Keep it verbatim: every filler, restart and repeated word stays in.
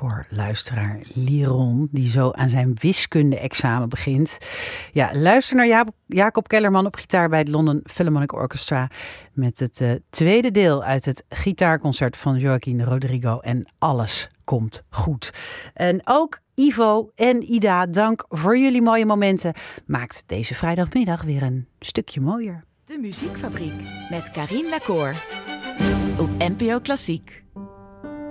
voor luisteraar Liron, die zo aan zijn wiskunde-examen begint. Ja, luister naar Ja- Jacob Kellerman op gitaar bij het London Philharmonic Orchestra met het uh, tweede deel uit het gitaarconcert van Joaquin Rodrigo en alles komt goed. En ook Ivo en Ida, dank voor jullie mooie momenten. Maakt deze vrijdagmiddag weer een stukje mooier. De Muziekfabriek met Carien Lacour op N P O Klassiek.